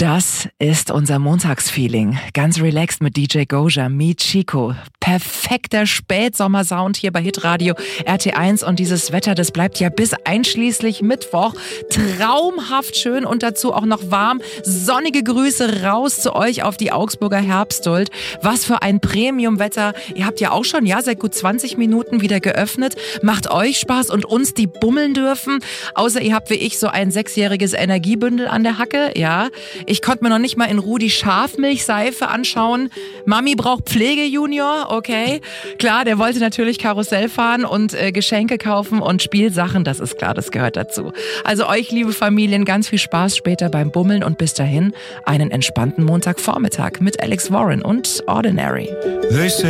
Das ist unser Montagsfeeling. Ganz relaxed mit DJ Goja, Meet Chico. Perfekter Spätsommersound hier bei Hitradio RT1 und dieses Wetter, das bleibt ja bis einschließlich Mittwoch traumhaft schön und dazu auch noch warm. Sonnige Grüße raus zu euch auf die Augsburger Herbsthuld. Was für ein Premium-Wetter. Ihr habt ja auch schon, seit gut 20 Minuten wieder geöffnet. Macht euch Spaß und uns, die bummeln dürfen. Außer ihr habt wie ich so ein 6-jähriges Energiebündel an der Hacke, ja. Ich konnte mir noch nicht mal in Ruhe die Schafmilchseife anschauen. Mami braucht Pflege, Junior, okay. Klar, der wollte natürlich Karussell fahren und Geschenke kaufen und Spielsachen, das ist klar, das gehört dazu. Also euch, liebe Familien, ganz viel Spaß später beim Bummeln und bis dahin einen entspannten Montagvormittag mit Alex Warren und Ordinary.